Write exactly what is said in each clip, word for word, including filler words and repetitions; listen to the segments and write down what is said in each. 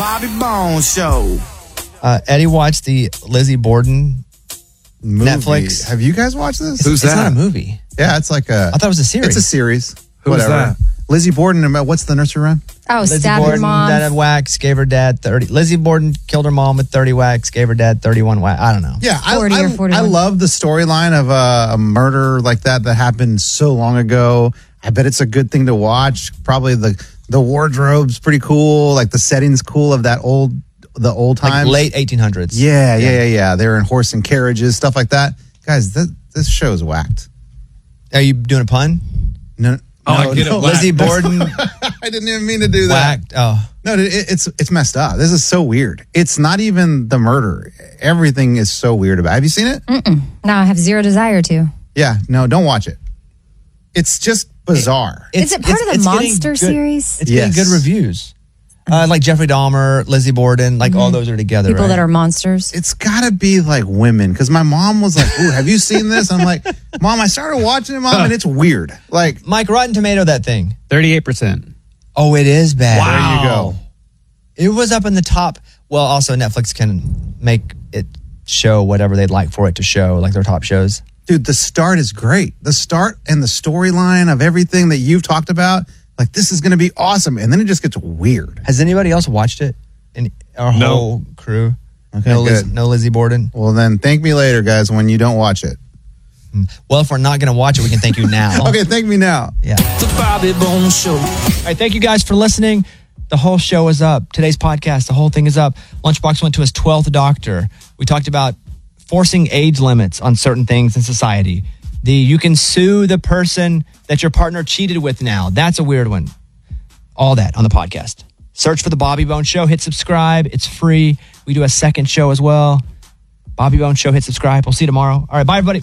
Bobby Bones Show. Uh, Eddie watched the Lizzie Borden movie. Netflix. Have you guys watched this? It's, it's not a movie. Yeah, it's like a... I thought it was a series. It's a series. Who's Whatever. that? Lizzie Borden. What's the nursery rhyme? Oh, Lizzie stab your Borden, mom. Dad had whacks, gave her dad thirty. Lizzie Borden killed her mom with thirty whacks, gave her dad thirty-one whacks. I don't know. Yeah, I, forty or I, forty-one. I love the storyline of a, a murder like that that happened so long ago. I bet it's a good thing to watch. Probably the the wardrobe's pretty cool. Like the setting's cool of that old the old times, Like late eighteen hundreds. Yeah, yeah, yeah, yeah. They're in horse and carriages, stuff like that. Guys, this, this show's whacked. Are you doing a pun? No. Oh, no, I get it. no. Lizzie Borden I didn't even mean to do that. whacked. Oh, No, it, it's it's messed up. This is so weird. It's not even the murder. Everything is so weird about it. Have you seen it? Mm-mm. No, I have zero desire to. Yeah. No, don't watch it. It's just bizarre. Is it part of the it's getting monster good- series? It's Yes. getting good reviews. Uh, like Jeffrey Dahmer, Lizzie Borden, like all those are together. People right? that are monsters. It's got to be like women, because my mom was like, "Ooh, have you seen this?" I'm like, "Mom, I started watching it, Mom, and it's weird." Like, Mike, Rotten Tomato, that thing. thirty-eight percent. Oh, it is bad. Wow. there you go. It was up in the top. Well, also Netflix can make it show whatever they'd like for it to show, like their top shows. Dude, the start is great. The start and the storyline of everything that you've talked about, like this is going to be awesome, and then it just gets weird. Has anybody else watched it? In our No. whole crew? Okay, no, Liz, good. no Lizzie Borden. Well, then thank me later, guys, when you don't watch it. Well, if we're not going to watch it, we can thank you now. Okay, thank me now. Yeah. The Bobby Bones Show. All right, thank you guys for listening. The whole show is up. Today's podcast, the whole thing is up. Lunchbox went to his twelfth doctor. We talked about forcing age limits on certain things in society. The you can sue the person that your partner cheated with now. That's a weird one. All that on the podcast. Search for The Bobby Bones Show. Hit subscribe. It's free. We do a second show as well. Bobby Bones Show. Hit subscribe. We'll see you tomorrow. All right, bye, everybody.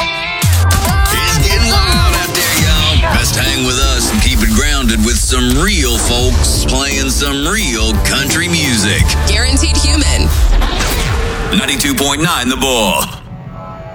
It's getting loud out there, y'all. Best hang with us and keep it grounded with some real folks playing some real country music. Guaranteed Human. ninety-two point nine The Bull.